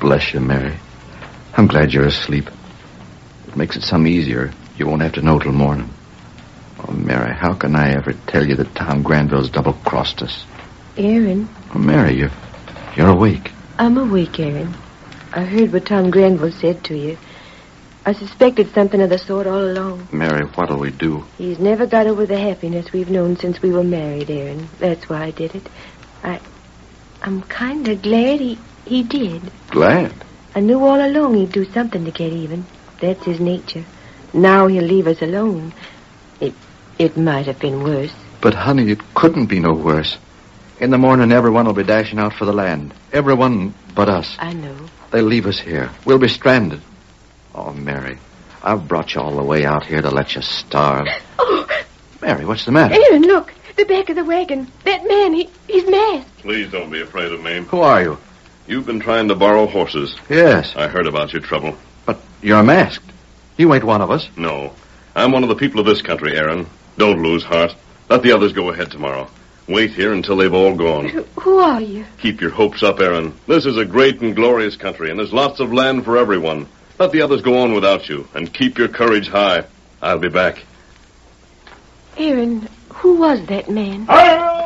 bless you, Mary. I'm glad you're asleep. It makes it some easier. You won't have to know till morning. Oh, Mary, how can I ever tell you that Tom Granville's double-crossed us? Aaron. Oh, Mary, you're awake. I'm awake, Aaron. I heard what Tom Granville said to you. I suspected something of the sort all along. Mary, what'll we do? He's never got over the happiness we've known since we were married, Aaron. That's why I did it. I'm kind of glad he did. Glad? I knew all along he'd do something to get even. That's his nature. Now he'll leave us alone. It might have been worse. But, honey, it couldn't be no worse. In the morning, everyone will be dashing out for the land. Everyone but us. I know. They'll leave us here. We'll be stranded. Oh, Mary, I've brought you all the way out here to let you starve. Oh! Mary, what's the matter? Aaron, look. The back of the wagon. That man, he's masked. Please don't be afraid of me. Who are you? You've been trying to borrow horses. Yes. I heard about your trouble. But you're masked. You ain't one of us. No. I'm one of the people of this country, Aaron. Don't lose heart. Let the others go ahead tomorrow. Wait here until they've all gone. Who are you? Keep your hopes up, Aaron. This is a great and glorious country, and there's lots of land for everyone. Let the others go on without you, and keep your courage high. I'll be back. Aaron, who was that man? Hi-yo!